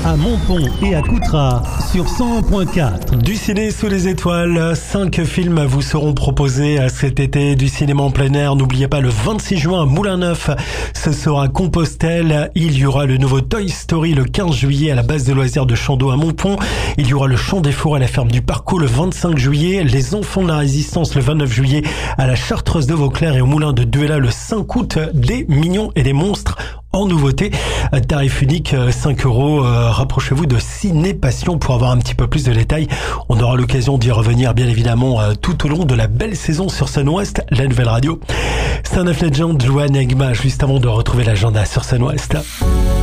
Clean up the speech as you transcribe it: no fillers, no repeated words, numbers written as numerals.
à Montpont et à Coutras sur 101.4. Du ciné sous les étoiles, 5 films vous seront proposés cet été, du cinéma en plein air. N'oubliez pas, le 26 juin à Moulin-Neuf, ce sera Compostelle. Il y aura le nouveau Toy Story le 15 juillet à la base de loisirs de Chandos à Montpont. Il y aura le Chant des Fours à la ferme du Parcours le 25 juillet. Les Enfants de la Résistance le 29 juillet à la Chartreuse de Vauclair et au Moulin de Duella le 5 août. Des Mignons et des Monstres en nouveauté. Tarif unique 5 €. Rapprochez-vous de Ciné Passion pour avoir un petit peu plus de détails. On aura l'occasion d'y revenir bien évidemment tout au long de la belle saison sur Sun West, la nouvelle radio. Stand of Legend, Joan Egma, juste avant de retrouver l'agenda sur Sun West.